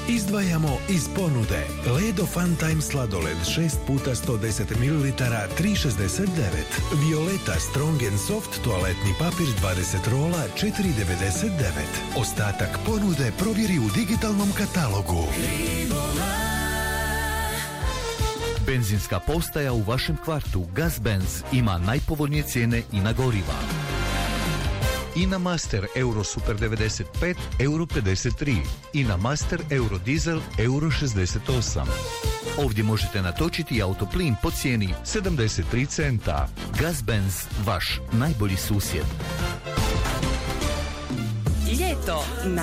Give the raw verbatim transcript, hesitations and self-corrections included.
Izdvajamo iz ponude Ledo Funtime sladoled šest puta sto deset mililitara tri šezdeset devet, Violeta Strong and Soft toaletni papir dvadeset rola četiri devedeset devet. Ostatak ponude provjeri u digitalnom katalogu. Benzinska postaja u vašem kvartu Gazbenz ima najpovoljnije cijene i na goriva. Ina Master Euro Super devedeset pet, euro pedeset tri. Ina Master Euro Diesel, euro šezdeset osam. Ovdje možete natočiti autoplin po cijeni sedamdeset tri centa. Gazbenz, vaš najbolji susjed. Ljeto